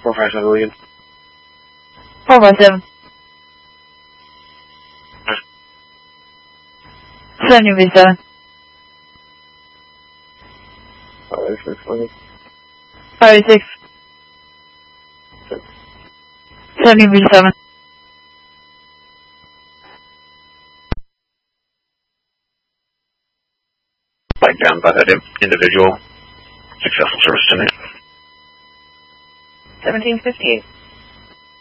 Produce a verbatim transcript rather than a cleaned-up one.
four five seven William. four five seven. seventy V seven. five six William. five six. seventy V seven. Flagged down by that individual. Successful service tonight. seventeen fifty-eight.